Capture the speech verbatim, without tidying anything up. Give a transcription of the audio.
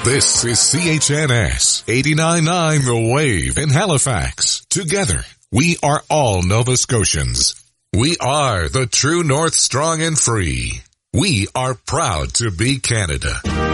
This is C H N S eighty-nine point nine The Wave in Halifax. Together, we are all Nova Scotians. We are the true North, strong and free. We are proud to be Canada.